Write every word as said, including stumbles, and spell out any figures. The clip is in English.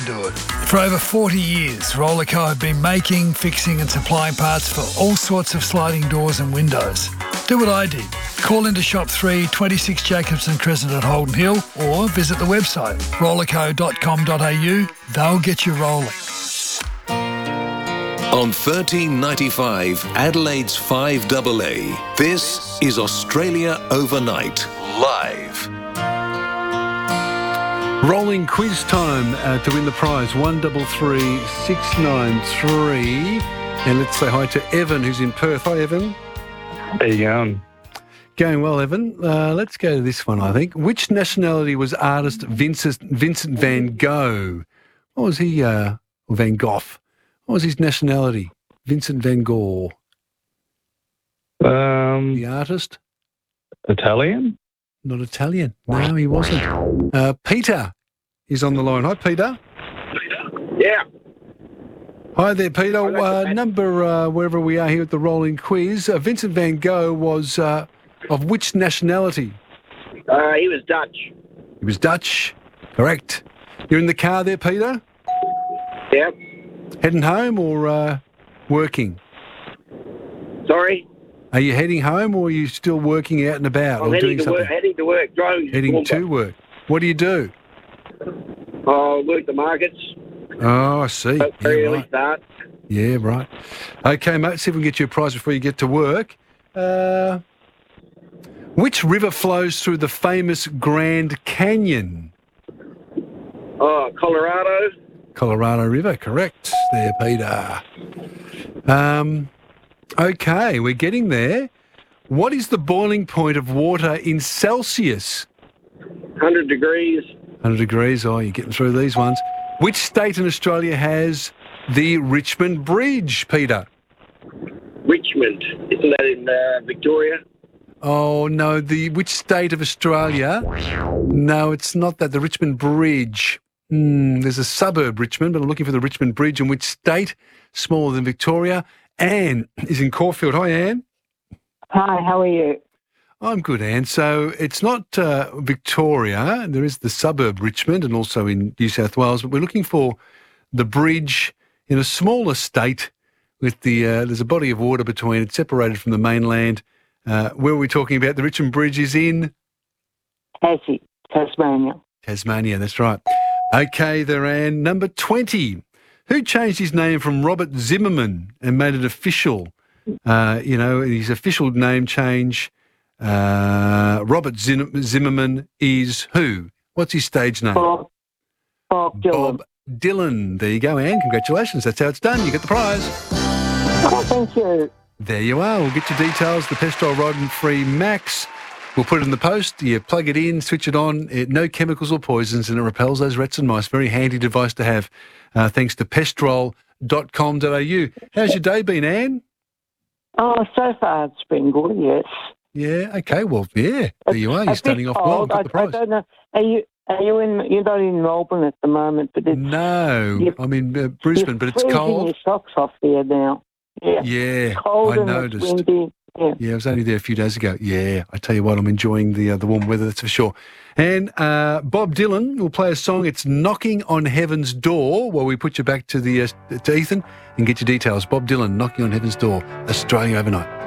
do it. For over forty years, Rollerco have been making, fixing and supplying parts for all sorts of sliding doors and windows. Do what I did. Call into Shop three, twenty-six Jacobson Crescent at Holden Hill, or visit the website rollerco dot com dot a u. They'll get you rolling. On thirteen ninety-five, Adelaide's five A A, this is Australia Overnight, live. Rolling quiz time uh, to win the prize, one double three six nine three. And let's say hi to Evan, who's in Perth. Hi, Evan. How you going? Going well, Evan. Uh, let's go to this one, I think. Which nationality was artist Vincent, Vincent van Gogh? What was he, uh, or Van Gogh? What was his nationality? Vincent van Gogh. Um, The artist? Italian? Not Italian. No, he wasn't. Uh, Peter is on the line. Hi, Peter. Yeah. Hi there, Peter. Uh, number, uh, wherever we are here at the Rolling Quiz. Uh, Vincent van Gogh was uh, of which nationality? Uh, he was Dutch. He was Dutch. Correct. You're in the car there, Peter? Yep. Heading home or uh, working? Sorry? Are you heading home or are you still working out and about I'm or heading doing to something? work. Heading to work. Driving. Heading to work. What do you do? I work the markets. Oh, I see. Very Yeah, early right. start. Yeah, right. Okay, mate, see if we can get you a prize before you get to work. Uh, which river flows through the famous Grand Canyon? Oh, Colorado. Colorado River, correct. There, Peter. Um, okay, we're getting there. What is the boiling point of water in Celsius? one hundred degrees. one hundred degrees. Oh, you're getting through these ones. Which state in Australia has the Richmond Bridge, Peter? Richmond. Isn't that in uh, Victoria? Oh, no, the which state of Australia? No, it's not that. The Richmond Bridge. Hmm, there's a suburb, Richmond, but I'm looking for the Richmond Bridge. In which state? Smaller than Victoria. Anne is in Caulfield. Hi, Anne. Hi, how are you? I'm good, Anne. So it's not uh, Victoria. There is the suburb Richmond and also in New South Wales, but we're looking for the bridge in a smaller state with the, uh, there's a body of water between it, separated from the mainland. Uh, where are we talking about? The Richmond Bridge is in? Tassie, Tasmania. Tasmania, that's right. Okay, there, Anne. Number twenty. Who changed his name from Robert Zimmerman and made it official? Uh, you know, his official name change. Uh, Robert Zim- Zimmerman is who? What's his stage name? Bob, Bob Dylan. Bob Dylan. There you go, Anne. Congratulations. That's how it's done. You get the prize. Oh, thank you. There you are. We'll get your details. The Pestrol Rodent-Free Max. We'll put it in the post. You plug it in, switch it on. It, no chemicals or poisons, and it repels those rats and mice. Very handy device to have. Uh, thanks to pestrol dot com dot a u. How's your day been, Anne? Oh, so far it's been good, yes. Yeah, okay, well, yeah, there you are. You're A starting bit off well. cold. Got the I, I prize. don't know. Are you, are you in, you're not in Melbourne at the moment, but it's... No, you're- I'm in uh, Brisbane, you're but it's freezing cold. your socks off there now. Yeah. Yeah, Cold I and noticed. it's windy. Yeah. Yeah, I was only there a few days ago. Yeah, I tell you what, I'm enjoying the uh, the warm weather, that's for sure. And uh, Bob Dylan will play a song. It's Knocking on Heaven's Door, while we put you back to the uh, to Ethan and get your details. Bob Dylan, Knocking on Heaven's Door, Australia Overnight.